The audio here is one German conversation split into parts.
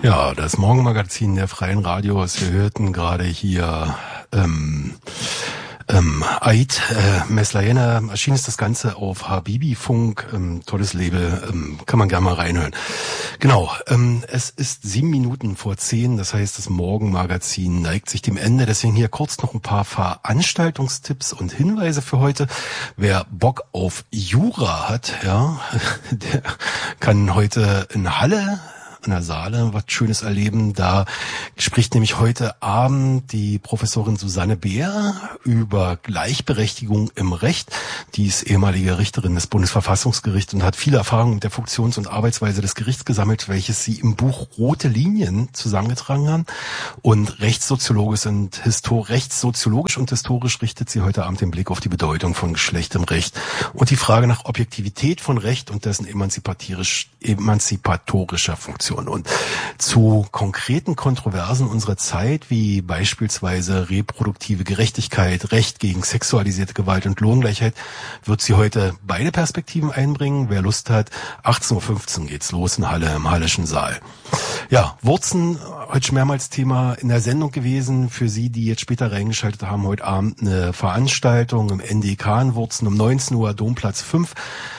Ja, das Morgenmagazin der Freien Radios. Wir hörten gerade hier Aid Meslayena. Erschienen ist das Ganze auf Habibi Funk. Tolles Label, kann man gerne mal reinhören. Genau, es ist 7:07, das heißt, das Morgenmagazin neigt sich dem Ende. Deswegen hier kurz noch ein paar Veranstaltungstipps und Hinweise für heute. Wer Bock auf Jura hat, ja, der kann heute in Halle an der Saale was Schönes erleben. Da spricht nämlich heute Abend die Professorin Susanne Beer über Gleichberechtigung im Recht. Die ist ehemalige Richterin des Bundesverfassungsgerichts und hat viele Erfahrungen mit der Funktions- und Arbeitsweise des Gerichts gesammelt, welches sie im Buch Rote Linien zusammengetragen hat. Und rechtssoziologisch und historisch richtet sie heute Abend den Blick auf die Bedeutung von Geschlecht im Recht und die Frage nach Objektivität von Recht und dessen emanzipatorischer Funktion. Und zu konkreten Kontroversen unserer Zeit, wie beispielsweise reproduktive Gerechtigkeit, Recht gegen sexualisierte Gewalt und Lohngleichheit, wird sie heute beide Perspektiven einbringen. Wer Lust hat, 18:15 Uhr geht's los in Halle, im Hallischen Saal. Ja, Wurzen, heute schon mehrmals Thema in der Sendung gewesen. Für Sie, die jetzt später reingeschaltet haben, heute Abend eine Veranstaltung im NDK in Wurzen um 19 Uhr, Domplatz 5.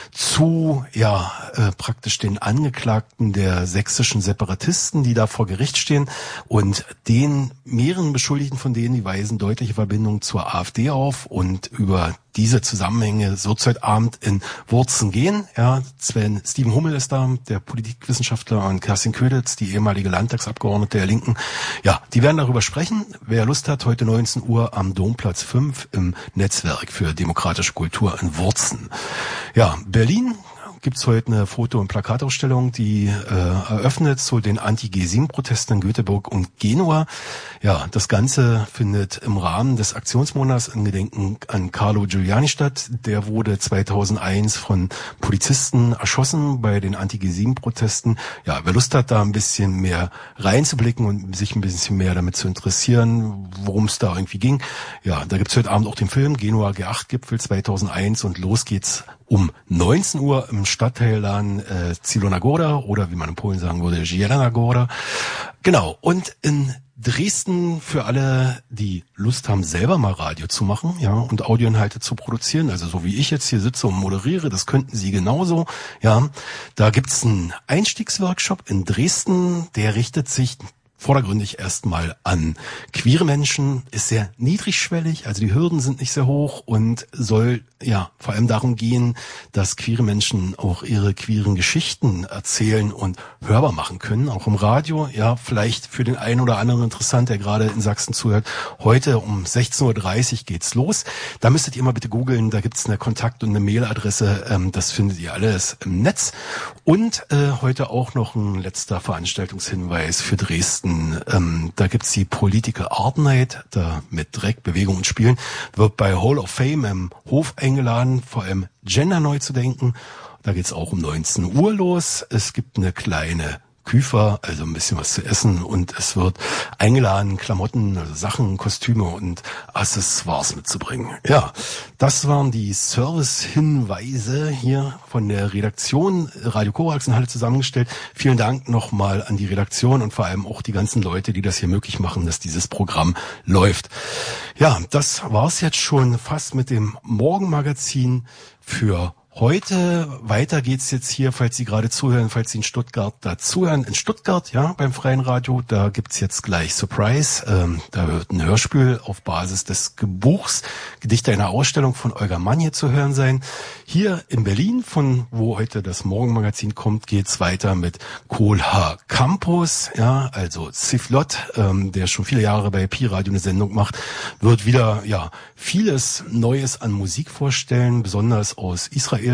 Zu praktisch den Angeklagten der sächsischen Separatisten, die da vor Gericht stehen, und den mehreren Beschuldigten von denen, die weisen deutliche Verbindungen zur AfD auf, und über diese Zusammenhänge soll es heute Abend in Wurzen gehen. Ja, Steven Hummel ist da, der Politikwissenschaftler, und Kerstin Köditz, die ehemalige Landtagsabgeordnete der Linken. Ja, die werden darüber sprechen. Wer Lust hat, heute 19 Uhr am Domplatz 5 im Netzwerk für demokratische Kultur in Wurzen. Ja, Berlin gibt's heute eine Foto- und Plakatausstellung, die eröffnet zu den Anti-G7-Protesten in Göteborg und Genua. Ja, das Ganze findet im Rahmen des Aktionsmonats in Gedenken an Carlo Giuliani statt. Der wurde 2001 von Polizisten erschossen bei den Anti-G7-Protesten. Ja, wer Lust hat, da ein bisschen mehr reinzublicken und sich ein bisschen mehr damit zu interessieren, worum es da irgendwie ging. Ja, da gibt's heute Abend auch den Film Genua G8-Gipfel 2001 und los geht's um 19 Uhr im Stadtteilladen Zielona Góra, oder wie man in Polen sagen würde, Zielona Góra. Genau, und in Dresden für alle, die Lust haben, selber mal Radio zu machen, ja, und Audioinhalte zu produzieren, also so wie ich jetzt hier sitze und moderiere, das könnten Sie genauso, ja. Da gibt's einen Einstiegsworkshop in Dresden, der richtet sich vordergründig erstmal an queere Menschen, ist sehr niedrigschwellig, also die Hürden sind nicht sehr hoch und soll ja vor allem darum gehen, dass queere Menschen auch ihre queeren Geschichten erzählen und hörbar machen können, auch im Radio. Ja, vielleicht für den einen oder anderen interessant, der gerade in Sachsen zuhört. Heute um 16:30 Uhr geht's los. Da müsstet ihr mal bitte googeln, da gibt's eine Kontakt- und eine Mailadresse, das findet ihr alles im Netz. Und heute auch noch ein letzter Veranstaltungshinweis für Dresden. Da gibt's die Political Art Night, da mit Dreck, Bewegung und Spielen, wird bei Hall of Fame im Hof eingeladen, vor allem Gender neu zu denken. Da geht's auch um 19 Uhr los. Es gibt eine kleine Küfer, also ein bisschen was zu essen, und es wird eingeladen, Klamotten, also Sachen, Kostüme und Accessoires mitzubringen. Ja, das waren die Service-Hinweise hier von der Redaktion Radio Korax in Halle zusammengestellt. Vielen Dank nochmal an die Redaktion und vor allem auch die ganzen Leute, die das hier möglich machen, dass dieses Programm läuft. Ja, das war's jetzt schon fast mit dem Morgenmagazin für heute. Weiter geht's jetzt hier, falls Sie gerade zuhören, falls Sie in Stuttgart da zuhören. In Stuttgart, ja, beim Freien Radio, da gibt's jetzt gleich Surprise. Da wird ein Hörspiel auf Basis des Buchs Gedichte einer Ausstellung von Olga Mann hier zu hören sein. Hier in Berlin, von wo heute das Morgenmagazin kommt, geht's weiter mit Kohlhaar Campus, ja, also Siflot, der schon viele Jahre bei Pi Radio eine Sendung macht, wird wieder, ja, vieles Neues an Musik vorstellen, besonders aus Israel.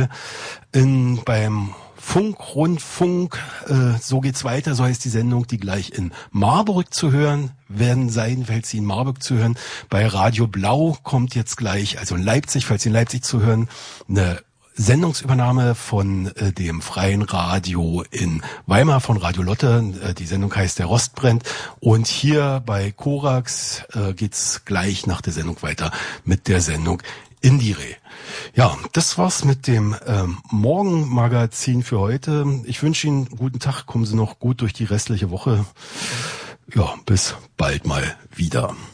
Beim Rundfunk, so geht's weiter, so heißt die Sendung, die gleich in Marburg zu hören werden sein, falls Sie in Marburg zu hören. Bei Radio Blau kommt jetzt gleich, also in Leipzig, falls Sie in Leipzig zu hören, eine Sendungsübernahme von dem Freien Radio in Weimar von Radio Lotte. Die Sendung heißt Der Rost brennt. Und hier bei Korax geht's gleich nach der Sendung weiter mit der Sendung Indire. Ja, das war's mit dem Morgenmagazin für heute. Ich wünsche Ihnen einen guten Tag. Kommen Sie noch gut durch die restliche Woche. Ja, bis bald mal wieder.